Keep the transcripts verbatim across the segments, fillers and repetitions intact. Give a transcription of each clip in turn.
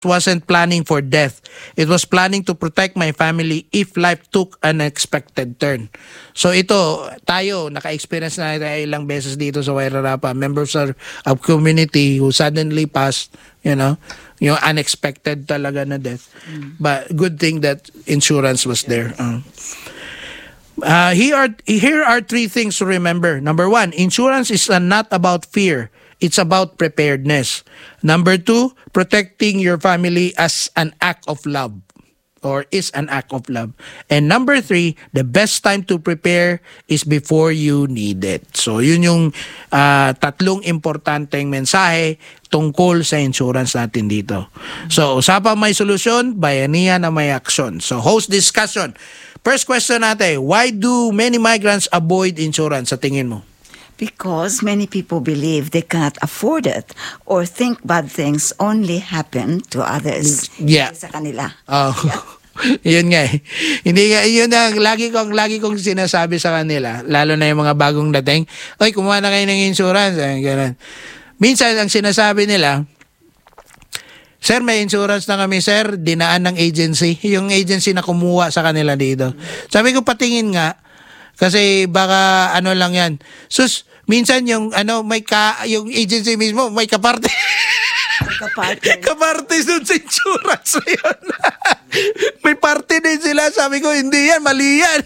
wasn't planning for death. It was planning to protect my family if life took an unexpected turn. So ito, tayo, naka-experience na tayo ilang beses dito sa Wairarapa. Members of, of community who suddenly passed, you know, yung unexpected talaga na death. Mm. But good thing that insurance was there. Uh. Uh, here are here are three things to remember. Number one, insurance is uh, not about fear. It's about preparedness. Number two, protecting your family as an act of love or is an act of love. And number three, the best time to prepare is before you need it. So yun yung uh, tatlong importanteng mensahe tungkol sa insurance natin dito. So usapang may solusyon, bayanihan na may aksyon. So host discussion. First question natin, why do many migrants avoid insurance sa tingin mo? Because many people believe they cannot afford it or think bad things only happen to others. Yeah. Sa kanila. Oh. Yeah. Yun nga eh. Hindi nga, yun ang lagi kong, lagi kong sinasabi sa kanila, lalo na yung mga bagong dating, oy, kumuha na kayo ng insurance. Ay, ganun. Minsan, ang sinasabi nila, sir, may insurance na kami, sir, dinaan ng agency. Yung agency na kumuha sa kanila dito. Sabi ko, patingin nga, kasi baka ano lang yan. Sus, minsan yung ano may ka yung agency mismo may kaparte. Kaparte. Kaparte dun sa insurance yun. May parte din sila. Sabi ko, hindi yan, mali yan.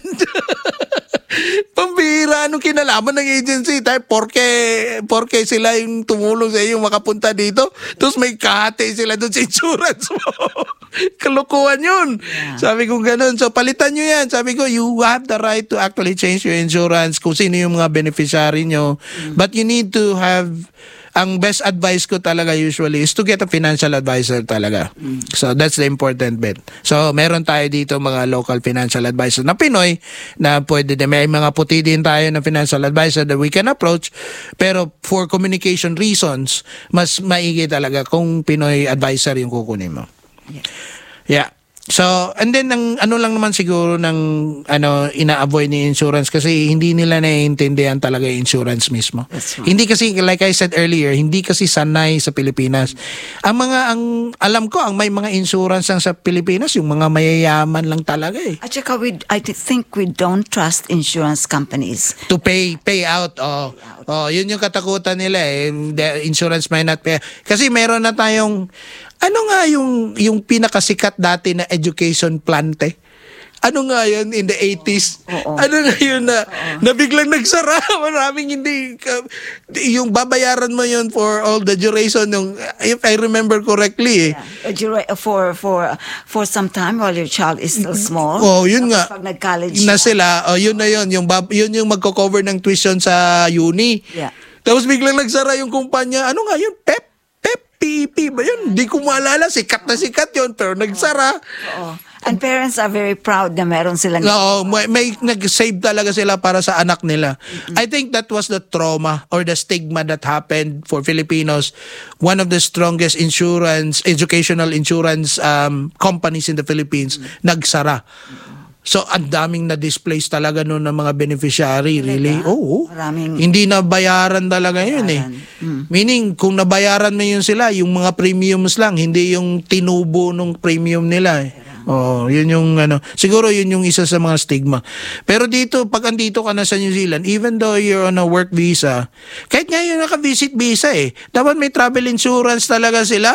Pambira, anong kinalaman ng agency? Tayo, porke, porke sila yung tumulong sa iyo makapunta dito. Tapos may kahati sila dun sa insurance mo. Kalukuhan yun. Yeah. Sabi ko ganun. So palitan nyo yan. Sabi ko, you have the right to actually change your insurance kung sino yung mga beneficiary nyo. Mm. But you need to have, ang best advice ko talaga usually is to get a financial advisor talaga. Mm. So that's the important bit. So meron tayo dito mga local financial advisor na Pinoy na pwede din. May mga puti din tayo na financial advisor that we can approach. Pero for communication reasons, mas maigi talaga kung Pinoy advisor yung kukunin mo. Yeah. Yeah. So, and then ang ano lang naman siguro ng ano ina-avoid ni insurance kasi hindi nila naiintindihan talaga yung insurance mismo. Right. Hindi kasi like I said earlier, hindi kasi sanay sa Pilipinas. Ang mga ang alam ko ang may mga insurance lang sa Pilipinas yung mga mayayaman lang talaga eh. At saka we, I think we don't trust insurance companies to pay pay out. Oh. Pay out. Oh, yun yung katakutan nila eh. The insurance might not pay. Kasi meron na tayong ano nga yung yung pinakasikat dati na education plan te? Ano nga yun in the eighties? Oh, oh. Ano nga yun na, oh. na biglang nagsara? Maraming hindi, uh, yung babayaran mo yun for all the duration, yung, if I remember correctly. Yeah. For, for, for some time while your child is still small. Oh, yun nga. Pag nag-college na sila, oh, yun na yun. Yung, yun yung magko-cover ng tuition sa uni. Yeah. Tapos biglang nagsara yung kumpanya. Ano nga yun? Pep? P E P ba yun? Hindi ko maalala. Sikat na sikat yun, pero nagsara. Oo. And parents are very proud na meron silang... Oo, may, may nag-save talaga sila para sa anak nila. Mm-hmm. I think that was the trauma or the stigma that happened for Filipinos. One of the strongest insurance, educational insurance um, companies in the Philippines, mm-hmm. nagsara. Mm-hmm. So, ang daming na-displace talaga noon ng mga beneficiary. Talaga? Really? Oo. Maraming... Hindi na bayaran talaga yun eh. Hmm. Meaning, kung nabayaran mo yun sila, yung mga premiums lang, hindi yung tinubo ng premium nila eh. Oh, yun yung ano. Siguro yun yung isa sa mga stigma. Pero dito, pag andito ka na sa New Zealand, even though you're on a work visa, kahit nga yung naka-visit visa eh, dapat may travel insurance talaga sila.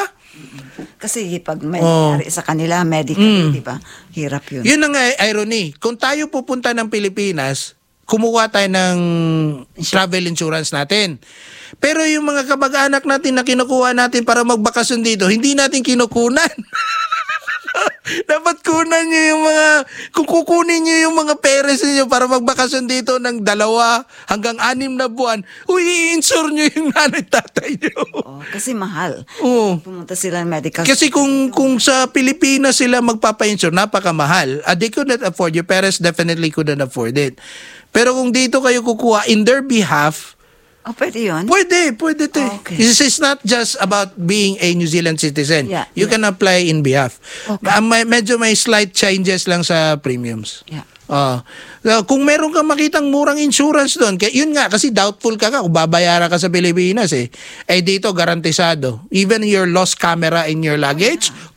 Kasi pag may nangyari oh. sa kanila, medical, mm. di ba? Hirap yun. Yun ang irony. Kung tayo pupunta ng Pilipinas, kumuha tayo ng travel insurance natin. Pero yung mga kabag-anak natin na kinukuha natin para magbakasyon dito, hindi natin kinukunan. Dapat kunan nyo yung mga, kung kukunin nyo yung mga parents niyo para magbakasyon dito ng dalawa hanggang anim na buwan, uy, i-insure nyo yung nanay tatay nyo. Oh, kasi mahal. Oo. Pumunta sila ng medical. Kasi kung kung sa Pilipinas sila magpapa-insure, napakamahal. Uh, they could not afford. Your parents definitely couldn't afford it. Pero kung dito kayo kukuha in their behalf, oh, pwede yun? Pwede, pwede to. Oh, okay. This is not just about being a New Zealand citizen. Yeah, you yeah. can apply in behalf. Okay. Uh, may, medyo may slight changes lang sa premiums. Yeah. Uh, kung meron kang makitang murang insurance doon, yun nga, kasi doubtful ka ka kung babayaran ka sa Pilipinas eh. Eh dito, garantisado. Even your lost camera in your luggage,